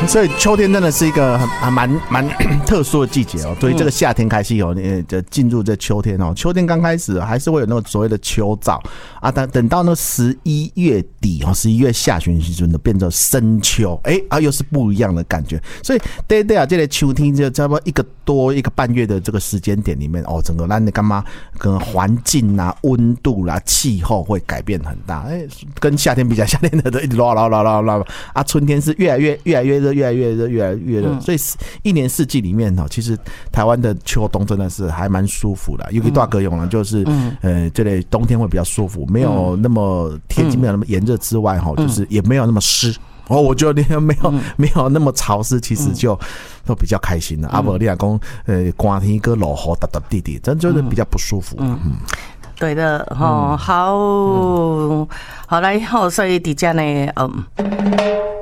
所以秋天真的是一个还蛮特殊的季节哦。所以这个夏天开始哦，就进入这秋天哦。秋天刚开始还是会有那个所谓的秋燥啊，等到那11月底哦，11月下旬时阵就变成深秋，又是不一样的感觉。所以对啊，这个秋天就差不多1个半月的这个时间点里面哦，整个咱的干嘛跟环境啊、温度啦、气候会改变很大。跟夏天比较，夏天的一直拉啊，春天是越来越热，越来越热。所以一年四季里面哦，其实台湾的秋冬真的是还蛮舒服的。尤其大高雄呢，就是这类冬天会比较舒服，没有那么天气没有那么炎热之外哈，就是也没有那么湿。我觉得没有那么潮湿，其实就都比较开心了。啊，不，你讲寒天跟落雨滴滴滴，真就是比较不舒服。 对的，好来，所以底下呢，